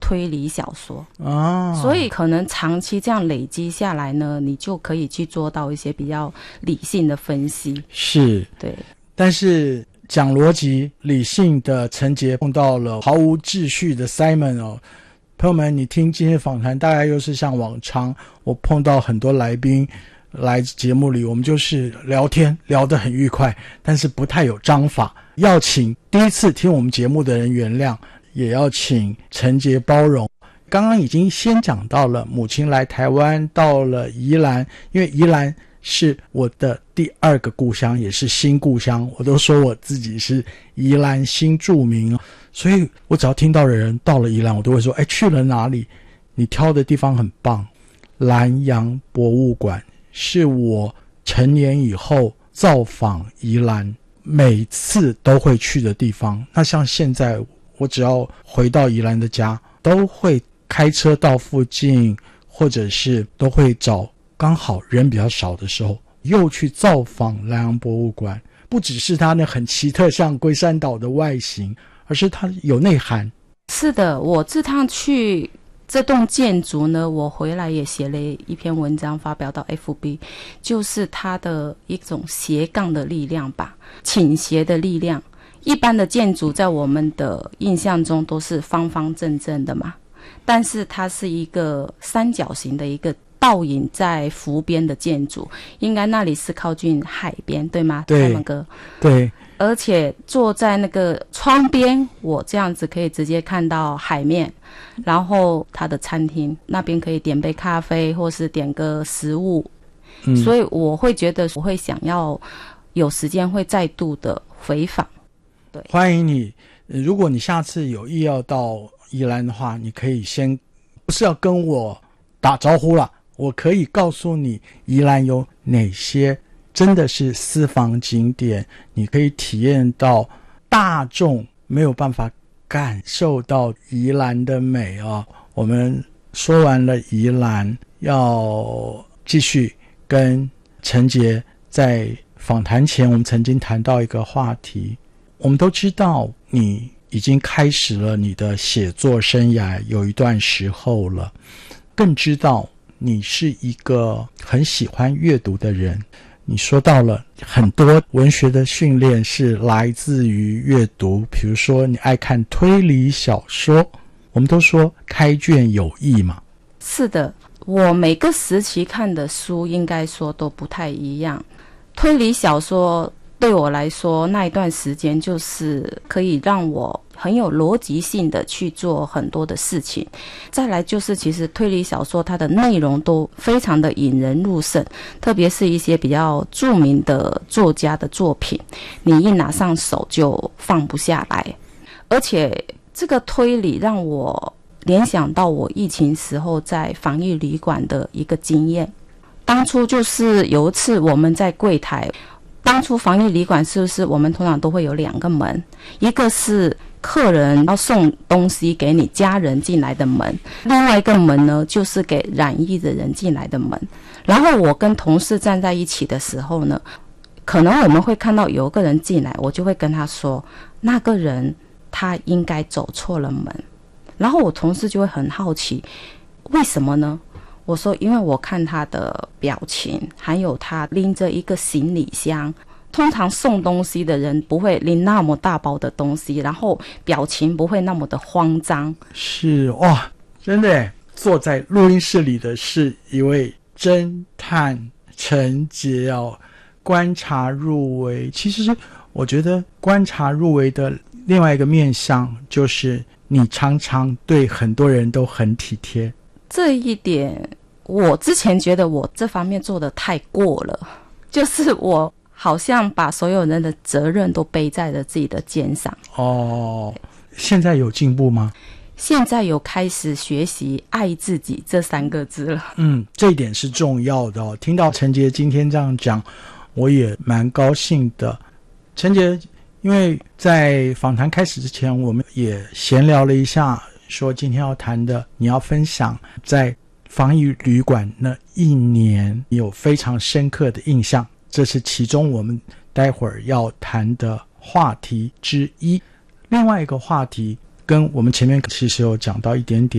推理小说所以可能长期这样累积下来呢，你就可以去做到一些比较理性的分析。 是， 对。 但是讲逻辑理性的陈杰碰到了毫无秩序的 Simon 朋友们，你听今天访谈大概又是像往常，我碰到很多来宾来节目里，我们就是聊天聊得很愉快，但是不太有章法，要请第一次听我们节目的人原谅，也要请陈杰包容。刚刚已经先讲到了母亲来台湾，到了宜兰，因为宜兰是我的第二个故乡，也是新故乡，我都说我自己是宜兰新住民，所以我只要听到的人到了宜兰，我都会说去了哪里，你挑的地方很棒。兰阳博物馆是我成年以后造访宜兰每次都会去的地方。那像现在我只要回到宜兰的家，都会开车到附近，或者是都会找刚好人比较少的时候又去造访兰阳博物馆。不只是它那很奇特像龟山岛的外形，而是它有内涵。 是的，我这趟去这栋建筑呢，我回来也写了一篇文章发表到 FB， 就是它的一种斜杠的力量吧，倾斜的力量。一般的建筑在我们的印象中都是方方正正的嘛，但是它是一个三角形的一个倒影在湖边的建筑，应该那里是靠近海边，对吗？ 对， 哥， 对。 而且坐在那个窗边，我这样子可以直接看到海面，然后它的餐厅那边可以点杯咖啡或是点个食物，所以我会觉得我会想要有时间会再度的回访。对， 欢迎你。如果你下次有意要到宜兰的话，你可以先不是要跟我打招呼啦，我可以告诉你宜兰有哪些真的是私房景点，你可以体验到大众没有办法感受到宜兰的美我们说完了宜兰，要继续跟陈杰在访谈前，我们曾经谈到一个话题。我们都知道你已经开始了你的写作生涯有一段时候了，更知道你是一个很喜欢阅读的人。你说到了很多文学的训练是来自于阅读，比如说你爱看推理小说，我们都说开卷有益嘛。 是的，我每个时期看的书应该说都不太一样。推理小说对我来说那一段时间就是可以让我很有逻辑性的去做很多的事情。再来就是其实推理小说它的内容都非常的引人入胜，特别是一些比较著名的作家的作品，你一拿上手就放不下来。而且这个推理让我联想到我疫情时候在防疫旅馆的一个经验。当初就是有一次我们在柜台，当初防疫旅馆是不是我们通常都会有两个门，一个是客人要送东西给你家人进来的门，另外一个门呢就是给染疫的人进来的门。然后我跟同事站在一起的时候呢，可能我们会看到有一个人进来，我就会跟他说那个人他应该走错了门。然后我同事就会很好奇为什么呢？我说因为我看他的表情，还有他拎着一个行李箱，通常送东西的人不会拎那么大包的东西，然后表情不会那么的慌张。 是哇，真的耶，坐在录音室里的是一位侦探陈杰观察入微。其实我觉得观察入微的另外一个面向就是你常常对很多人都很体贴。 这一点我之前觉得我这方面做得太过了，就是我好像把所有人的责任都背在了自己的肩上。 现在有进步吗？ 现在有开始学习爱自己这3个字了。 这一点是重要的听到陈杰今天这样讲，我也蛮高兴的。陈杰，因为在访谈开始之前，我们也闲聊了一下，说今天要谈的，你要分享在防疫旅馆那1年有非常深刻的印象，这是其中我们待会儿要谈的话题之一。另外一个话题跟我们前面其实有讲到一点点